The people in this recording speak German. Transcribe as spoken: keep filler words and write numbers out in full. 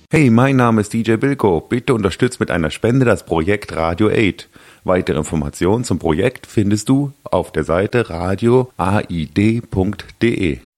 Hey, mein Name ist D J Bilko. Bitte unterstützt mit einer Spende das Projekt Radio aid. Weitere Informationen zum Projekt findest du auf der Seite radio aid punkt de.